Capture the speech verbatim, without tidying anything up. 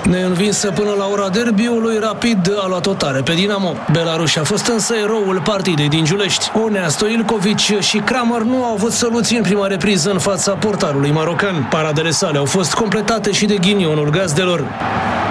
Neînvinsă până la ora derbiului, Rapid a luat o tare pe Dinamo. Belaruș a fost însă eroul partidei din Giulești. Onea, Stoilković și Kramer nu au avut soluții în prima repriză în fața portarului marocan. Paradele sale au fost completate și de ghinionul gazdelor.